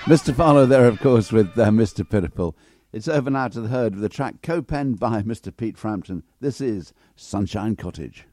Mr. Farlow there, of course, with Mr. Pitiful. It's over now to the herd with the track co-penned by Mr. Pete Frampton. This is Sunshine Cottage.